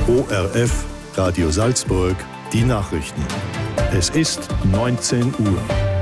ORF Radio Salzburg, die Nachrichten. Es ist 19 Uhr.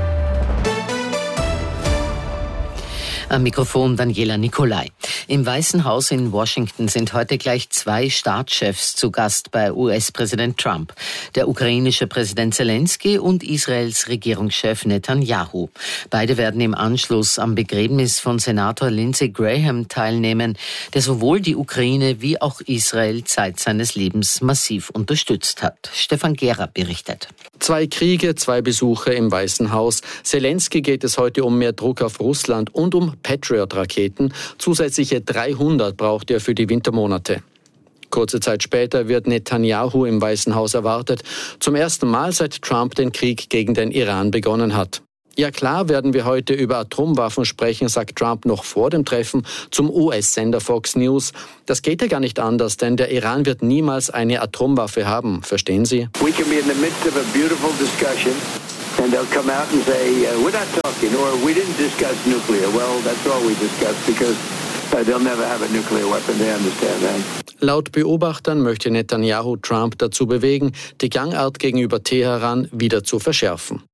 Am Mikrofon Daniela Nicolai. Im Weißen Haus in Washington sind heute gleich 2 Staatschefs zu Gast bei US-Präsident Trump. Der ukrainische Präsident Zelensky und Israels Regierungschef Netanyahu. Beide werden im Anschluss am Begräbnis von Senator Lindsey Graham teilnehmen, der sowohl die Ukraine wie auch Israel Zeit seines Lebens massiv unterstützt hat. Stefan Gera berichtet. 2 Kriege, 2 Besuche im Weißen Haus. Zelensky geht es heute um mehr Druck auf Russland und um Patriot-Raketen. Zusätzliche 300 braucht er für die Wintermonate. Kurze Zeit später wird Netanyahu im Weißen Haus erwartet. Zum ersten Mal seit Trump den Krieg gegen den Iran begonnen hat. Ja klar werden wir heute über Atomwaffen sprechen, sagt Trump noch vor dem Treffen zum US-Sender Fox News. Das geht ja gar nicht anders, denn der Iran wird niemals eine Atomwaffe haben. Verstehen Sie? We can be in the midst of a beautiful discussion and they'll come out and say, we're not talking or we didn't discuss nuclear. Well, that's all we discussed because they'll never have a nuclear weapon. They understand that. Laut Beobachtern möchte Netanyahu Trump dazu bewegen, die Gangart gegenüber Teheran wieder zu verschärfen.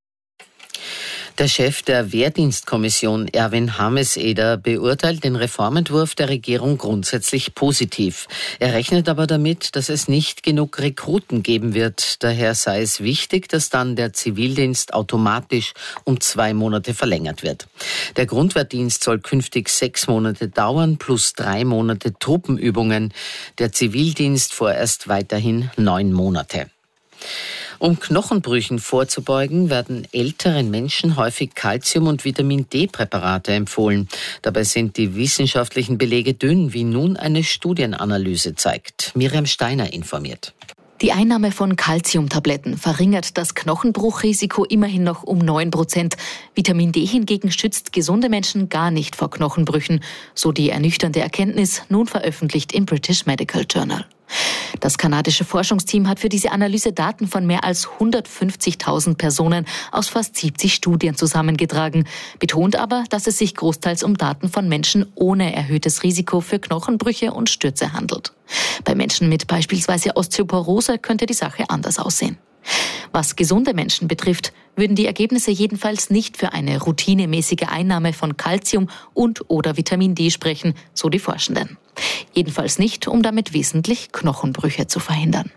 Der Chef der Wehrdienstkommission, Erwin Hameseder, beurteilt den Reformentwurf der Regierung grundsätzlich positiv. Er rechnet aber damit, dass es nicht genug Rekruten geben wird. Daher sei es wichtig, dass dann der Zivildienst automatisch um 2 Monate verlängert wird. Der Grundwehrdienst soll künftig 6 Monate dauern, plus 3 Monate Truppenübungen. Der Zivildienst vorerst weiterhin 9 Monate. Um Knochenbrüchen vorzubeugen, werden älteren Menschen häufig Calcium- und Vitamin-D-Präparate empfohlen. Dabei sind die wissenschaftlichen Belege dünn, wie nun eine Studienanalyse zeigt. Miriam Steiner informiert. Die Einnahme von Calciumtabletten verringert das Knochenbruchrisiko immerhin noch um 9%. Vitamin D hingegen schützt gesunde Menschen gar nicht vor Knochenbrüchen, so die ernüchternde Erkenntnis, nun veröffentlicht im British Medical Journal. Das kanadische Forschungsteam hat für diese Analyse Daten von mehr als 150.000 Personen aus fast 70 Studien zusammengetragen, betont aber, dass es sich großteils um Daten von Menschen ohne erhöhtes Risiko für Knochenbrüche und Stürze handelt. Bei Menschen mit beispielsweise Osteoporose könnte die Sache anders aussehen. Was gesunde Menschen betrifft, würden die Ergebnisse jedenfalls nicht für eine routinemäßige Einnahme von Calcium und/oder Vitamin D sprechen, so die Forschenden. Jedenfalls nicht, um damit wesentlich Knochenbrüche zu verhindern.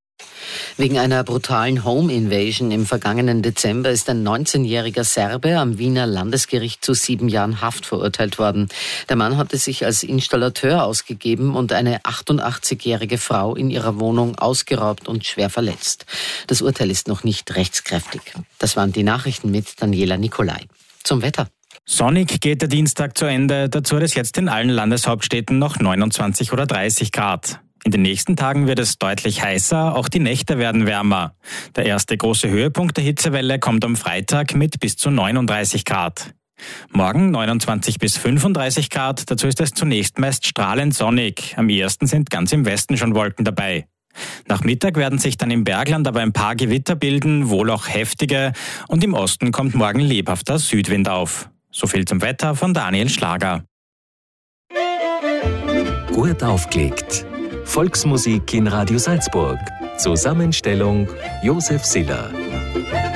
Wegen einer brutalen Home-Invasion im vergangenen Dezember ist ein 19-jähriger Serbe am Wiener Landesgericht zu 7 Jahren Haft verurteilt worden. Der Mann hatte sich als Installateur ausgegeben und eine 88-jährige Frau in ihrer Wohnung ausgeraubt und schwer verletzt. Das Urteil ist noch nicht rechtskräftig. Das waren die Nachrichten mit Daniela Nicolai. Zum Wetter. Sonnig geht der Dienstag zu Ende. Dazu hat es jetzt in allen Landeshauptstädten noch 29 oder 30 Grad. In den nächsten Tagen wird es deutlich heißer, auch die Nächte werden wärmer. Der erste große Höhepunkt der Hitzewelle kommt am Freitag mit bis zu 39 Grad. Morgen 29 bis 35 Grad, dazu ist es zunächst meist strahlend sonnig. Am ehesten sind ganz im Westen schon Wolken dabei. Nach Mittag werden sich dann im Bergland aber ein paar Gewitter bilden, wohl auch heftige, und im Osten kommt morgen lebhafter Südwind auf. So viel zum Wetter von Daniel Schlager. Gut aufgelegt. Volksmusik in Radio Salzburg. Zusammenstellung Josef Siller.